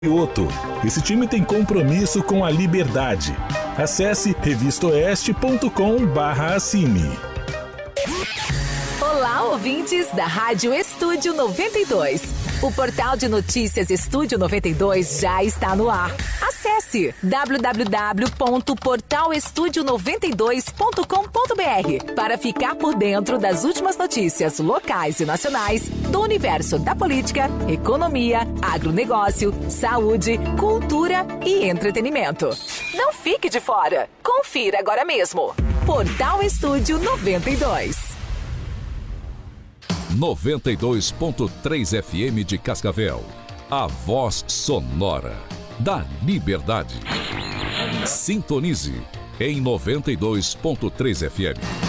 Outro. Esse time tem compromisso com a liberdade. Acesse revistaoeste.com/assine. Olá, ouvintes da Rádio Estúdio 92. O portal de notícias Estúdio 92 já está no ar. Acesse www.portalestudio92.com.br para ficar por dentro das últimas notícias locais e nacionais do universo da política, economia, agronegócio, saúde, cultura e entretenimento. Não fique de fora. Confira agora mesmo. Portal Estúdio 92. 92.3 FM de Cascavel. A voz sonora da liberdade. Sintonize em 92.3 FM.